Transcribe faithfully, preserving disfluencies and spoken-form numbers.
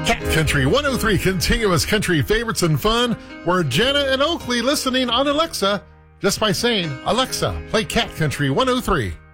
Cat Country one oh three, continuous country favorites and fun. We're Jana and Oakley listening on Alexa just by saying, Alexa, play Cat Country one oh three.